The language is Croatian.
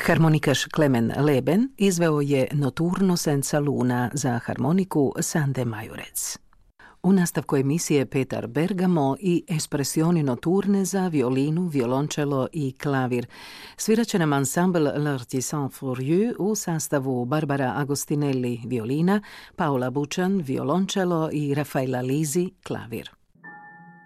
Harmonikaš Klemen Leben izveo je Notturno senza luna za harmoniku Sande Majorec. U nastavku emisije Petar Bergamo i Espressioni notturne za violinu, violončelo i klavir. Svirat će nam ansambl L'Artisan Furieux u sastavu Barbara Agostinelli violina, Paola Bučan violončelo i Rafaela Lisi klavir.